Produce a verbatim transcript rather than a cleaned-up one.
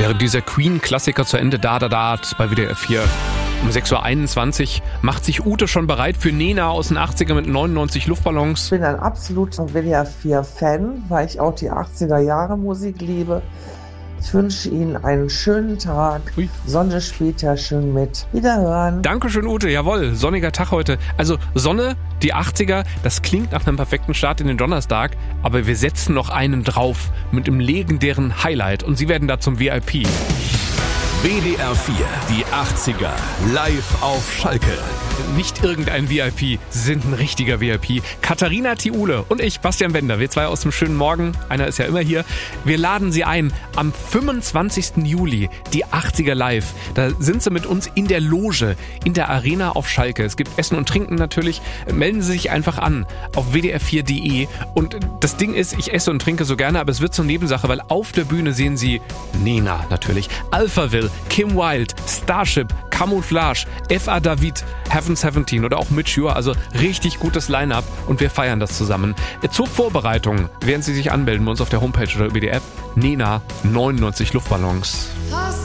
Während dieser Queen-Klassiker zu Ende da da da bei W D R vier. Um sechs Uhr einundzwanzig macht sich Ute schon bereit für Nena aus den achtziger mit neunundneunzig Luftballons. Ich bin ein absoluter W D R vier Fan, weil ich auch die achtziger Jahre Musik liebe. Ich wünsche Ihnen einen schönen Tag. Ui. Sonne spielt ja schön mit. Wiederhören. Dankeschön, Ute. Jawohl, sonniger Tag heute. Also Sonne, die achtziger, das klingt nach einem perfekten Start in den Donnerstag, aber wir setzen noch einen drauf mit dem legendären Highlight und Sie werden da zum V I P. W D R vier, die achtziger, live auf Schalke. Nicht irgendein V I P, Sie sind ein richtiger V I P. Katharina Thiule und ich, Bastian Bender, wir zwei aus dem schönen Morgen, einer ist ja immer hier. Wir laden Sie ein am fünfundzwanzigsten Juli, die achtziger live. Da sind Sie mit uns in der Loge, in der Arena auf Schalke. Es gibt Essen und Trinken natürlich. Melden Sie sich einfach an auf w d r vier punkt d e. Und das Ding ist, ich esse und trinke so gerne, aber es wird zur Nebensache, weil auf der Bühne sehen Sie Nena natürlich, Alphaville, Kim Wilde, Starship, Camouflage, F A David, Heaven siebzehn oder auch Mitch Ure, also richtig gutes Line-Up und wir feiern das zusammen. Zur Vorbereitung werden Sie sich anmelden bei uns auf der Homepage oder über die App. Nena, neunundneunzig Luftballons.